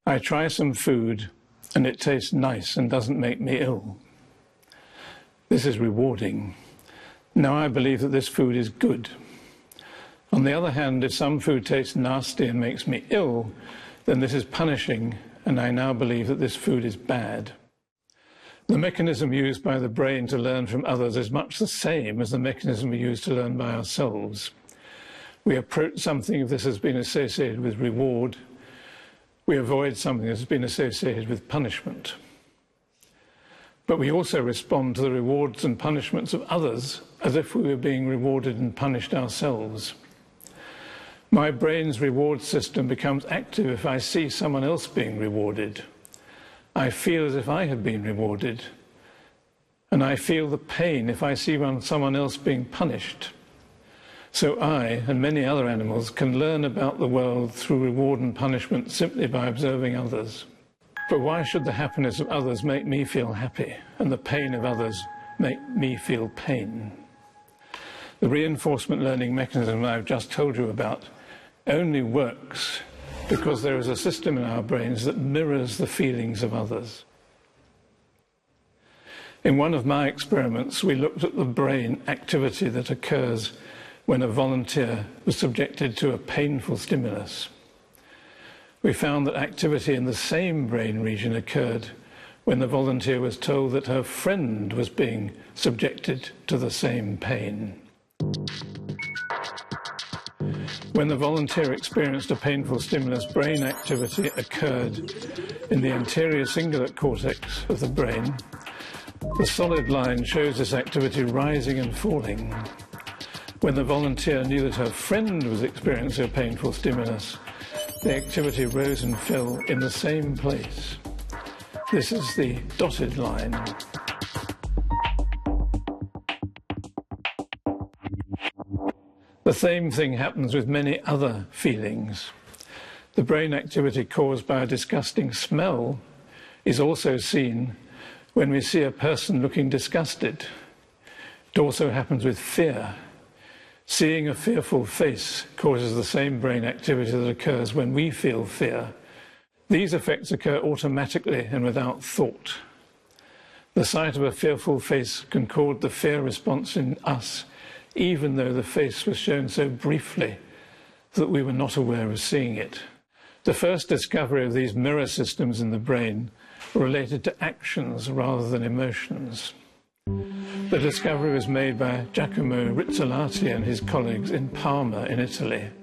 I try some food and it tastes nice and doesn't make me ill. This is rewarding. Now I believe that this food is good. On the other hand, if some food tastes nasty and makes me ill, then this is punishing, and I now believe that this food is bad. The mechanism used by the brain to learn from others is much the same as the mechanism we use to learn by ourselves. We approach something if this has been associated with reward. We avoid something that has been associated with punishment. But we also respond to the rewards and punishments of others as if we were being rewarded and punished ourselves. My brain's reward system becomes active if I see someone else being rewarded. I feel as if I had been rewarded, and I feel the pain if I see someone else being punished. So I, and many other animals, can learn about the world through reward and punishment simply by observing others. But why should the happiness of others make me feel happy, and the pain of others make me feel pain? The reinforcement learning mechanism I've just told you about only works because there is a system in our brains that mirrors the feelings of others. In one of my experiments, we looked at the brain activity that occurs when a volunteer was subjected to a painful stimulus. We found that activity in the same brain region occurred when the volunteer was told that her friend was being subjected to the same pain. When the volunteer experienced a painful stimulus, brain activity occurred in the anterior cingulate cortex of the brain. The solid line shows this activity rising and falling. When the volunteer knew that her friend was experiencing a painful stimulus, the activity rose and fell in the same place. This is the dotted line. The same thing happens with many other feelings. The brain activity caused by a disgusting smell is also seen when we see a person looking disgusted. It also happens with fear. Seeing a fearful face causes the same brain activity that occurs when we feel fear. These effects occur automatically and without thought. The sight of a fearful face can cause the fear response in us, even though the face was shown so briefly that we were not aware of seeing it. The first discovery of these mirror systems in the brain were related to actions rather than emotions. The discovery was made by Giacomo Rizzolatti and his colleagues in Parma in Italy.